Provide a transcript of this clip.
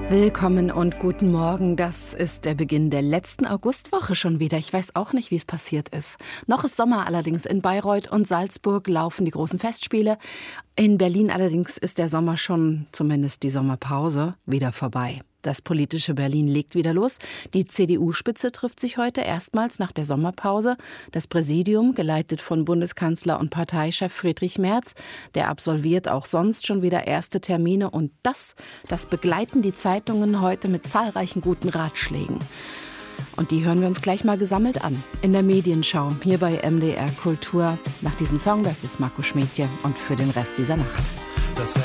Willkommen und guten Morgen. Das ist der Beginn der letzten Augustwoche schon wieder. Ich weiß auch nicht, wie es passiert ist. Noch ist Sommer allerdings. In Bayreuth und Salzburg laufen die großen Festspiele. In Berlin allerdings ist der Sommer schon, zumindest die Sommerpause, wieder vorbei. Das politische Berlin legt wieder los. Die CDU-Spitze trifft sich heute erstmals nach der Sommerpause. Das Präsidium, geleitet von Bundeskanzler und Parteichef Friedrich Merz, der absolviert auch sonst schon wieder erste Termine. Und das begleiten die Zeitungen heute mit zahlreichen guten Ratschlägen. Und die hören wir uns gleich mal gesammelt an. In der Medienschau, hier bei MDR Kultur. Nach diesem Song, das ist Marco Schmidtje und für den Rest dieser Nacht.